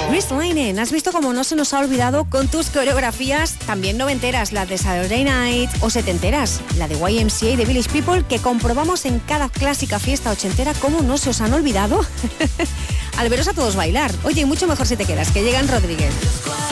Chris Linen, ¿has visto cómo no se nos ha olvidado con tus coreografías también noventeras, la de Saturday Night, o setenteras, la de YMCA y de Village People, que comprobamos en cada clásica fiesta ochentera cómo no se os han olvidado al veros a todos bailar? Oye, y mucho mejor si te quedas, que llegan Rodríguez.